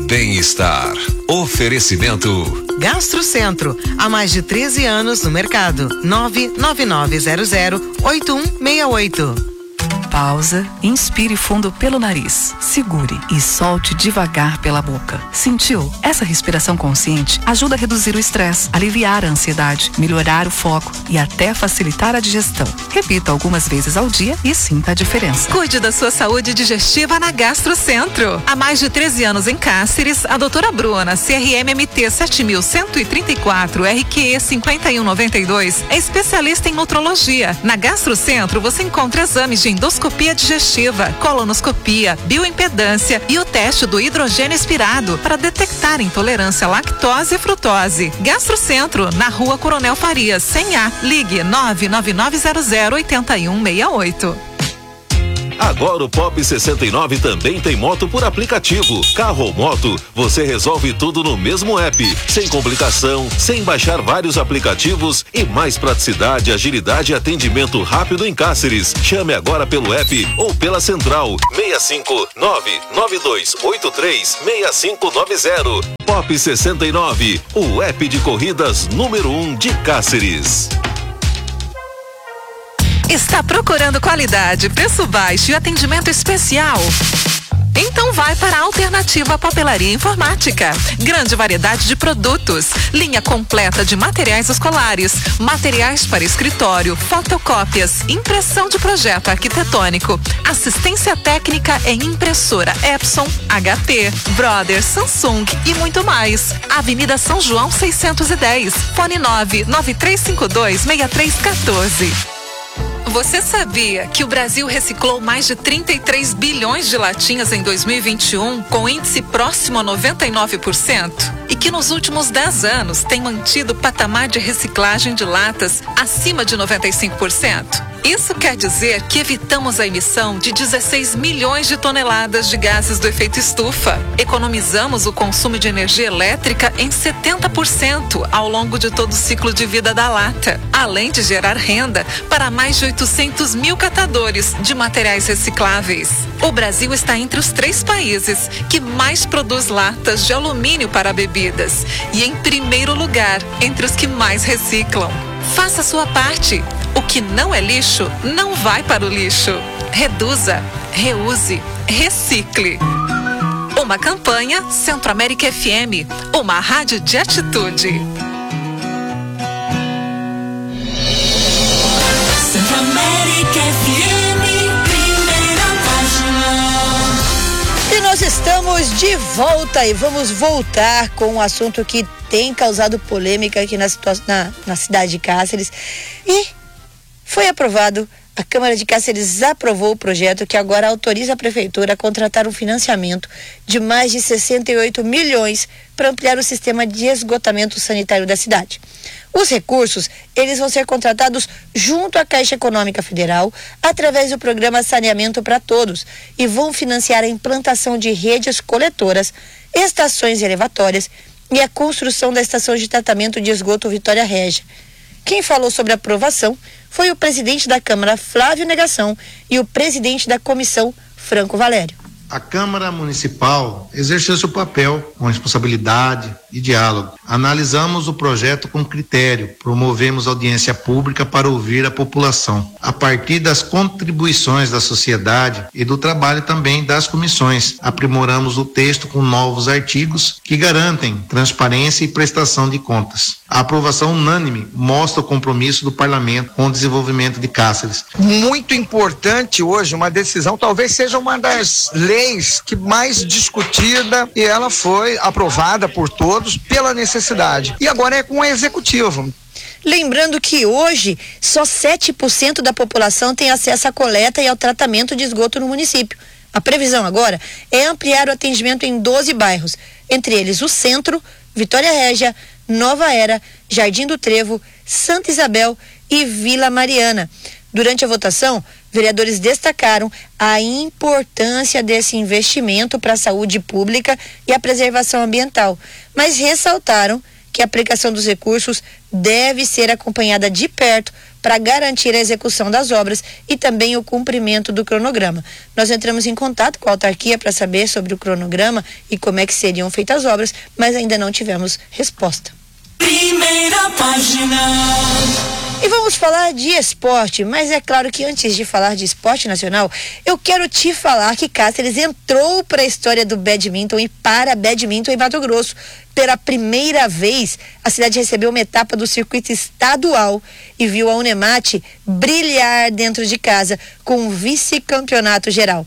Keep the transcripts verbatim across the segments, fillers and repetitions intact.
bem-estar. Oferecimento Gastrocentro, há mais de treze anos no mercado. nove nove nove zero zero oito um seis oito. Pausa, inspire fundo pelo nariz, segure e solte devagar pela boca. Sentiu? Essa respiração consciente ajuda a reduzir o estresse, aliviar a ansiedade, melhorar o foco e até facilitar a digestão. Repita algumas vezes ao dia e sinta a diferença. Cuide da sua saúde digestiva na Gastrocentro. Há mais de treze anos em Cáceres, a doutora Bruna, C R M M T sete mil cento e trinta e quatro, R Q E cinquenta e um noventa e dois, é especialista em nutrologia. Na Gastrocentro você encontra exames de endoscopia digestiva, colonoscopia, bioimpedância e o teste do hidrogênio expirado para detectar intolerância à lactose e frutose. Gastrocentro, na Rua Coronel Farias, cem A. Ligue nove nove nove zero zero oito um seis oito. Agora o Pop sessenta e nove também tem moto por aplicativo. Carro ou moto, você resolve tudo no mesmo app. Sem complicação, sem baixar vários aplicativos e mais praticidade, agilidade e atendimento rápido em Cáceres. Chame agora pelo app ou pela central seis cinco nove nove dois oito três seis cinco nove zero. Pop sessenta e nove, o app de corridas número um de Cáceres. Está procurando qualidade, preço baixo e atendimento especial? Então vai para a Alternativa Papelaria Informática. Grande variedade de produtos, linha completa de materiais escolares, materiais para escritório, fotocópias, impressão de projeto arquitetônico, assistência técnica em impressora Epson, H P, Brother, Samsung e muito mais. Avenida São João seiscentos e dez, fone nove nove três cinco dois seis três um quatro. Você sabia que o Brasil reciclou mais de trinta e três bilhões de latinhas em dois mil e vinte e um, com índice próximo a noventa e nove por cento? E que nos últimos dez anos tem mantido o patamar de reciclagem de latas acima de noventa e cinco por cento? Isso quer dizer que evitamos a emissão de dezesseis milhões de toneladas de gases do efeito estufa. Economizamos o consumo de energia elétrica em setenta por cento ao longo de todo o ciclo de vida da lata, além de gerar renda para mais de oitocentos mil catadores de materiais recicláveis. O Brasil está entre os três países que mais produz latas de alumínio para bebidas e em primeiro lugar entre os que mais reciclam. Faça a sua parte. O que não é lixo, não vai para o lixo. Reduza, reuse, recicle. Uma campanha Centro América F M, uma rádio de atitude. Centro América F M, primeira página. E nós estamos de volta e vamos voltar com um assunto que tem causado polêmica aqui na, na, na cidade de Cáceres. E foi aprovado, a Câmara de Cáceres aprovou o projeto que agora autoriza a Prefeitura a contratar um financiamento de mais de sessenta e oito milhões para ampliar o sistema de esgotamento sanitário da cidade. Os recursos, eles vão ser contratados junto à Caixa Econômica Federal, através do programa Saneamento para Todos, e vão financiar a implantação de redes coletoras, estações elevatórias e a construção da estação de tratamento de esgoto Vitória Régia. Quem falou sobre a aprovação foi o presidente da Câmara, Flávio Negação, e o presidente da comissão, Franco Valério. A Câmara Municipal exerceu seu papel com responsabilidade e diálogo. Analisamos o projeto com critério, promovemos audiência pública para ouvir a população. A partir das contribuições da sociedade e do trabalho também das comissões, aprimoramos o texto com novos artigos que garantem transparência e prestação de contas. A aprovação unânime mostra o compromisso do Parlamento com o desenvolvimento de Cáceres. Muito importante hoje, uma decisão, talvez seja uma das leis que mais discutida, e ela foi aprovada por todos pela necessidade. E agora é com o executivo. Lembrando que hoje só sete por cento da população tem acesso à coleta e ao tratamento de esgoto no município. A previsão agora é ampliar o atendimento em doze bairros, entre eles o Centro, Vitória Régia, Nova Era, Jardim do Trevo, Santa Isabel e Vila Mariana. Durante a votação, vereadores destacaram a importância desse investimento para a saúde pública e a preservação ambiental, mas ressaltaram que a aplicação dos recursos deve ser acompanhada de perto para garantir a execução das obras e também o cumprimento do cronograma. Nós entramos em contato com a autarquia para saber sobre o cronograma e como é que seriam feitas as obras, mas ainda não tivemos resposta. Primeira página. E vamos falar de esporte, mas é claro que antes de falar de esporte nacional, eu quero te falar que Cáceres entrou para a história do badminton e para badminton em Mato Grosso. Pela primeira vez, a cidade recebeu uma etapa do circuito estadual e viu a Unemate brilhar dentro de casa com um vice-campeonato geral.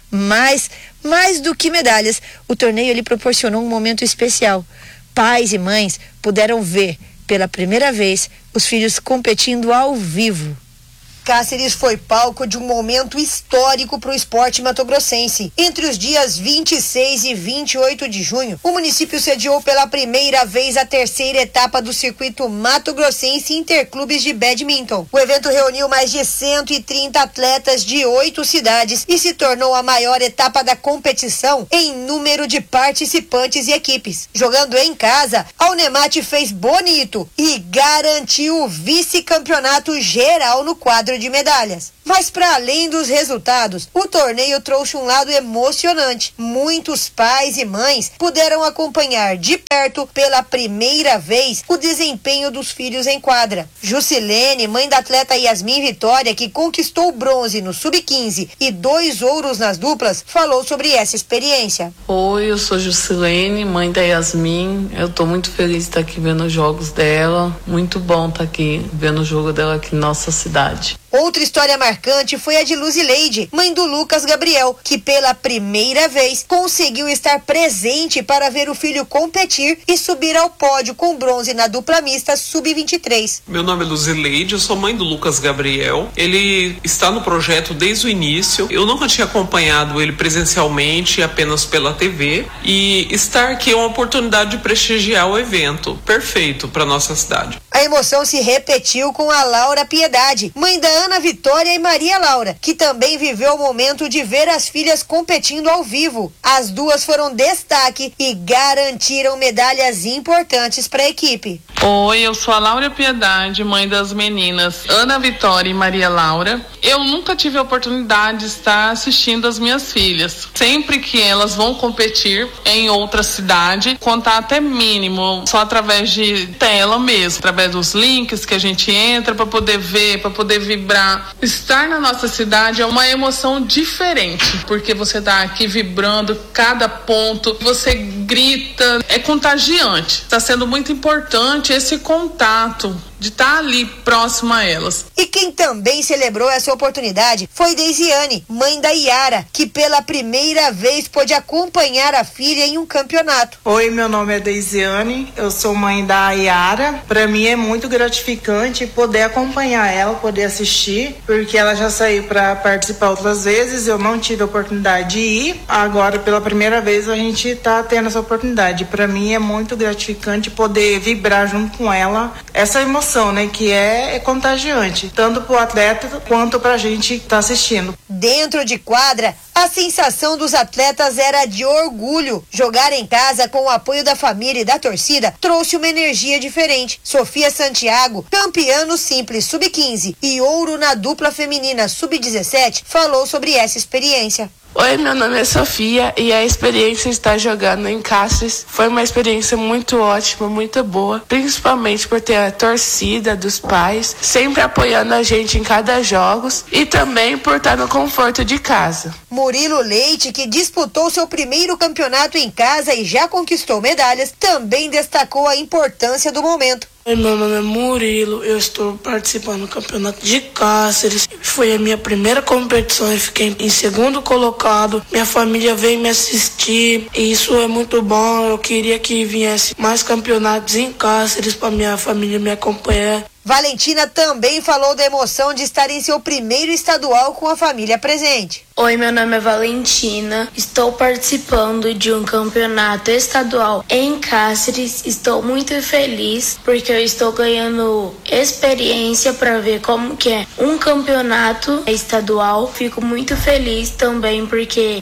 Mas, mais do que medalhas, o torneio lhe proporcionou um momento especial. Pais e mães puderam ver, pela primeira vez, os filhos competindo ao vivo. Cáceres foi palco de um momento histórico para o esporte matogrossense. Entre os dias vinte e seis e vinte e oito de junho, o município sediou pela primeira vez a terceira etapa do circuito matogrossense Interclubes de Badminton. O evento reuniu mais de cento e trinta atletas de oito cidades e se tornou a maior etapa da competição em número de participantes e equipes. Jogando em casa, a Unemate fez bonito e garantiu o vice-campeonato geral no quadro de medalhas. Mas para além dos resultados, o torneio trouxe um lado emocionante. Muitos pais e mães puderam acompanhar de perto, pela primeira vez, o desempenho dos filhos em quadra. Jusilene, mãe da atleta Yasmin Vitória, que conquistou bronze no sub quinze e dois ouros nas duplas, falou sobre essa experiência. Oi, eu sou Jusilene, mãe da Yasmin. Eu tô muito feliz de estar aqui vendo os jogos dela. Muito bom estar aqui vendo o jogo dela aqui na nossa cidade. Outra história marcante foi a de Luzileide, mãe do Lucas Gabriel, que pela primeira vez conseguiu estar presente para ver o filho competir e subir ao pódio com bronze na dupla mista sub vinte e três. Meu nome é Luzileide, eu sou mãe do Lucas Gabriel. Ele está no projeto desde o início. Eu nunca tinha acompanhado ele presencialmente, apenas pela T V. E estar aqui é uma oportunidade de prestigiar o evento. Perfeito para nossa cidade. A emoção se repetiu com a Laura Piedade, mãe da Ana Vitória e Maria Laura, que também viveu o momento de ver as filhas competindo ao vivo. As duas foram destaque e garantiram medalhas importantes para a equipe. Oi, eu sou a Laura Piedade, mãe das meninas Ana Vitória e Maria Laura. Eu nunca tive a oportunidade de estar assistindo as minhas filhas. Sempre que elas vão competir em outra cidade, contato é mínimo, só através de tela mesmo, através dos links que a gente entra para poder ver, para poder vibrar. Estar na nossa cidade é uma emoção diferente, porque você tá aqui vibrando cada ponto, você grita, é contagiante. Está sendo muito importante esse contato de estar ali próximo a elas. E quem também celebrou essa oportunidade foi Deisiane, mãe da Yara, que pela primeira vez pôde acompanhar a filha em um campeonato. Oi, meu nome é Deisiane, eu sou mãe da Yara. Para mim é muito gratificante poder acompanhar ela, poder assistir, porque ela já saiu para participar outras vezes, eu não tive a oportunidade de ir. Agora, pela primeira vez, a gente tá tendo essa oportunidade. Para mim é muito gratificante poder vibrar junto com ela essa emoção, né, que é, é contagiante, tanto pro atleta quanto pra gente que tá assistindo. Dentro de quadra, a sensação dos atletas era de orgulho. Jogar em casa com o apoio da família e da torcida trouxe uma energia diferente. Sofia Santiago, campeã no simples sub quinze e ouro na dupla feminina sub dezessete, falou sobre essa experiência. Oi, meu nome é Sofia e a experiência de estar jogando em Cáceres foi uma experiência muito ótima, muito boa, principalmente por ter a torcida dos pais sempre apoiando a gente em cada jogos e também por estar no conforto de casa. Murilo Leite, que disputou seu primeiro campeonato em casa e já conquistou medalhas, também destacou a importância do momento. Oi, meu nome é Murilo, eu estou participando do campeonato de Cáceres. Foi a minha primeira competição e fiquei em segundo colocado. Minha família veio me assistir e isso é muito bom. Eu queria que viesse mais campeonatos em Cáceres para minha família me acompanhar. Valentina também falou da emoção de estar em seu primeiro estadual com a família presente. Oi, meu nome é Valentina, estou participando de um campeonato estadual em Cáceres. Estou muito feliz porque eu estou ganhando experiência para ver como que é um campeonato estadual. Fico muito feliz também porque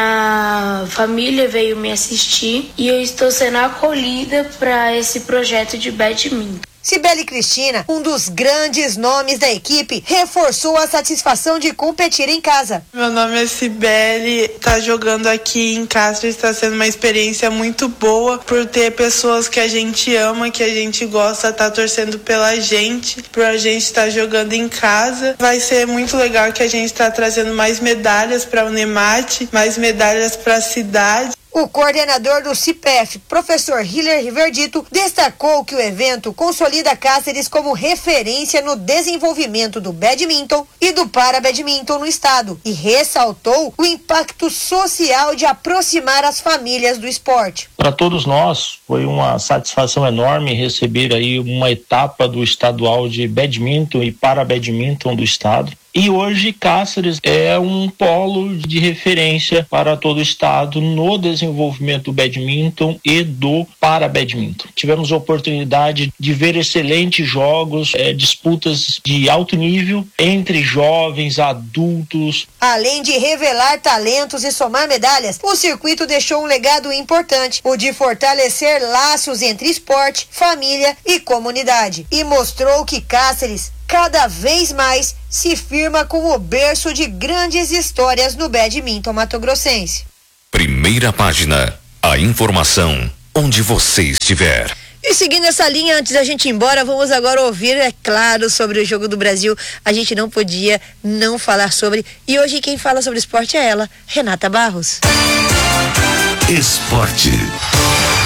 minha família veio me assistir e eu estou sendo acolhida para esse projeto de badminton. Cibele Cristina, um dos grandes nomes da equipe, reforçou a satisfação de competir em casa. Meu nome é Cibele, tá jogando aqui em Cáceres, está sendo uma experiência muito boa por ter pessoas que a gente ama, que a gente gosta, tá torcendo pela gente, por a gente estar tá jogando em casa. Vai ser muito legal que a gente tá trazendo mais medalhas para o Unemate, mais medalhas para a cidade. O coordenador do C I P F, professor Hiller Riverdito, destacou que o evento consolida Cáceres como referência no desenvolvimento do badminton e do para-badminton no estado e ressaltou o impacto social de aproximar as famílias do esporte. Para todos nós, foi uma satisfação enorme receber aí uma etapa do estadual de badminton e para-badminton do estado. E hoje Cáceres é um polo de referência para todo o estado no desenvolvimento do badminton e do para-badminton. Tivemos a oportunidade de ver excelentes jogos, é, disputas de alto nível entre jovens, adultos. Além de revelar talentos e somar medalhas, o circuito deixou um legado importante, o de fortalecer laços entre esporte, família e comunidade. E mostrou que Cáceres cada vez mais se firma como o berço de grandes histórias no badminton mato-grossense. Primeira página, a informação onde você estiver. E seguindo essa linha, antes da gente ir embora, vamos agora ouvir, é claro, sobre o Jogo do Brasil. A gente não podia não falar sobre, e hoje quem fala sobre esporte é ela, Renata Barros. Esporte.